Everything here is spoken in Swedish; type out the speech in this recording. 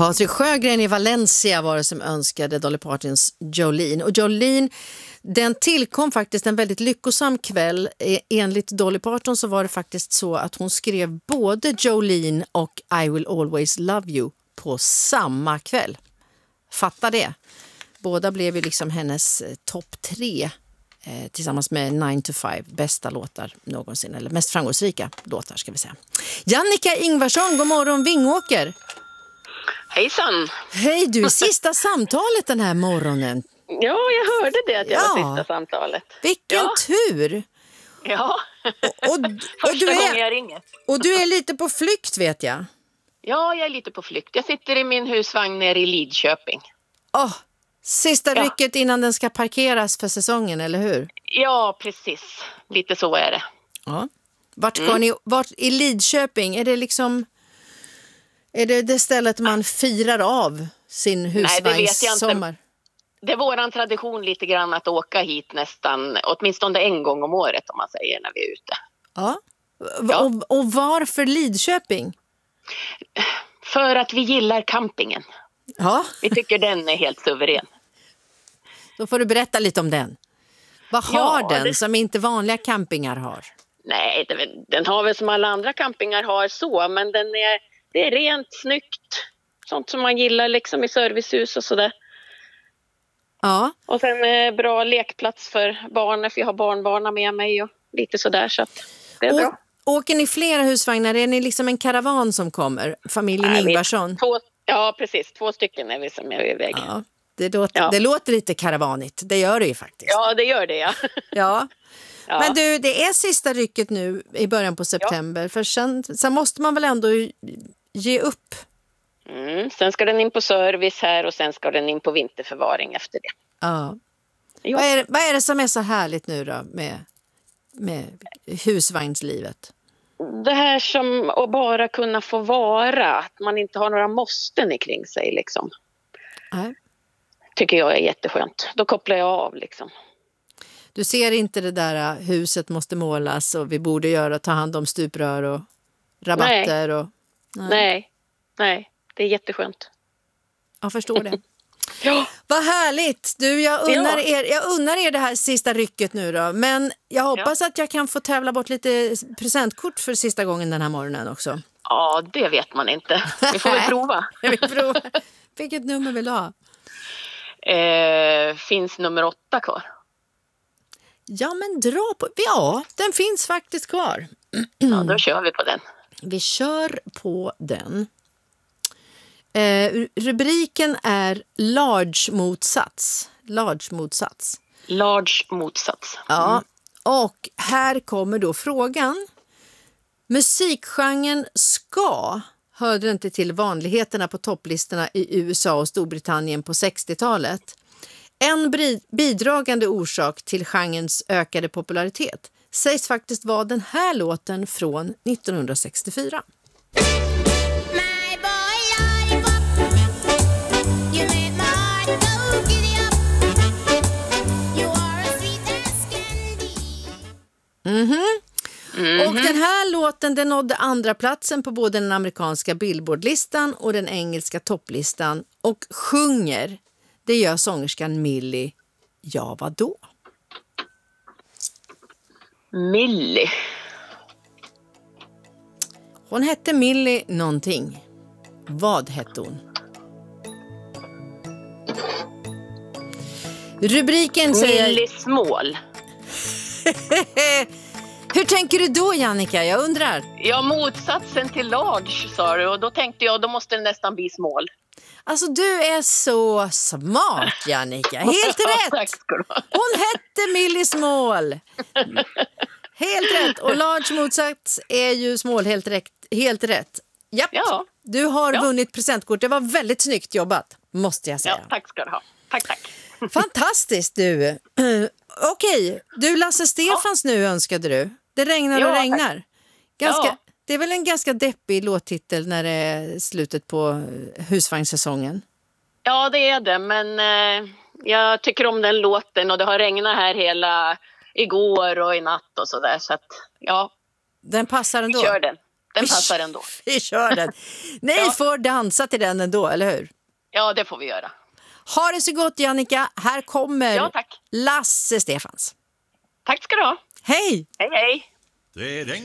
Patrik Sjögren i Valencia var det som önskade Dolly Partons Jolene. Och Jolene, den tillkom faktiskt en väldigt lyckosam kväll. Enligt Dolly Parton så var det faktiskt så att hon skrev både Jolene och I Will Always Love You på samma kväll. Fatta det. Båda blev ju liksom hennes topp 3 tillsammans med 9 to 5 bästa låtar någonsin, eller mest framgångsrika låtar ska vi säga. Jannica Ingvarsson, god morgon Vingåker. Hejsan. Hej, du är sista samtalet den här morgonen. Ja, jag hörde det att jag var sista samtalet. Vilken tur. Ja, och första gången jag ringer. Och du är lite på flykt vet jag. Ja, jag är lite på flykt. Jag sitter i min husvagn nere i Lidköping. Sista rycket innan den ska parkeras för säsongen, eller hur? Ja, precis. Lite så är det. Ja. Vart i Lidköping? Är det liksom... Är det stället man firar av sin husvagnssommar? Nej, det vet jag inte. Det är våran tradition lite grann att åka hit nästan, åtminstone en gång om året om man säger när vi är ute. Ja. Och varför Lidköping? För att vi gillar campingen. Ja. Vi tycker den är helt suverän. Då får du berätta lite om den. Vad har den som inte vanliga campingar har? Nej, den har väl som alla andra campingar har så, men det är rent, snyggt. Sånt som man gillar liksom i servicehus och sådär. Ja. Och sen bra lekplats för barnen, för jag har barnbarnen med mig och lite sådär, så att det är bra. Åker ni flera husvagnar? Är ni liksom en karavan som kommer? Familjen Ingvarsson? Ja, precis. 2 stycken är vi som är iväg. Ja, det låter lite karavanigt. Det gör det ju faktiskt. Ja, det gör det, ja. Ja. Men du, det är sista rycket nu i början på september. För sen måste man väl ändå ge upp? Sen ska den in på service här och sen ska den in på vinterförvaring efter det. Ja. Vad är det som är så härligt nu då med husvagnslivet? Det här som att bara kunna få vara, att man inte har några måsten kring sig liksom. Nej. Tycker jag är jätteskönt. Då kopplar jag av liksom. Du ser inte det där huset måste målas och vi borde ta hand om stuprör och rabatter? Nej, det är jätteskönt. Jag förstår det. Ja. Vad härligt! Du, jag unnar er det här sista rycket nu då. Men jag hoppas att jag kan få tävla bort lite presentkort för sista gången den här morgonen också. Ja, det vet man inte. Vi får väl prova. Vilket nummer vill du ha? Finns nummer 8 kvar? Ja, men dra på... Ja, den finns faktiskt kvar. Ja, då kör vi på den. Vi kör på den. Rubriken är large motsats. Ja, och här kommer då frågan. Musikgenren ska hörde inte till vanligheterna på topplistorna i USA och Storbritannien på 60-talet. En bidragande orsak till genrens ökade popularitet sägs faktiskt vara den här låten från 1964. Och den här låten den nådde andra platsen på både den amerikanska Billboardlistan och den engelska topplistan. Och sjunger, det gör sångerskan Millie. Ja, vadå? Millie. Hon hette Millie någonting. Vad hette hon? Rubriken säger... Millie Small. Hur tänker du då, Jannica? Jag undrar. Ja, motsatsen till large, sa du. Och då tänkte jag, då måste det nästan bli small. Alltså, du är så smart, Jannica. Helt rätt! Tack ska du ha. Hon hette Millie Small. Helt rätt. Och large motsats är ju small, helt rätt. Japp. Ja. Du har vunnit presentkort. Det var väldigt snyggt jobbat, måste jag säga. Ja, tack ska du ha. Tack. Fantastiskt, du. Okej, du Lasse Stefans nu önskade du. Det regnar och regnar. Det är väl en ganska deppig låttitel när det är slutet på husvagnssäsongen. Ja, det är det. Men jag tycker om den låten och det har regnat här hela igår och i natt och sådär. Så att, ja. Den passar ändå? Kör den. Den passar ändå. Vi kör den. Ni får dansa till den ändå, eller hur? Ja, det får vi göra. Ha det så gott, Jannica. Här kommer tack. Lasse Stefans. Tack ska du ha. Hej! Hej, hej.